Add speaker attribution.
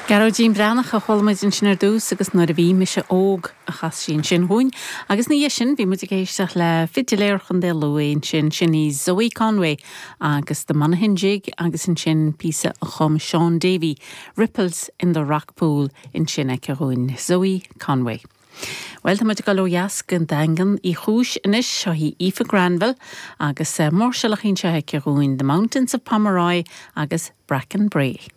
Speaker 1: Garó dín breannach a choilmaid in sin ar dús agus nuair a bhí me se óg a chas sin húin, agus na sin bhí mu géisteach le fidiléirchan de luin sin í Zoe Conway agus de Manahinjig agus in sin písa a chum Sean Davy, Ripples in the Rock Pool in sin ag rúin Zoe Conway. Well, tá muid go leas gan dangan í chúis inis seo hí Aoife Granville agus mór sealach ín se ag rúin The Mountains of Pomeroy agus Bracken Bray.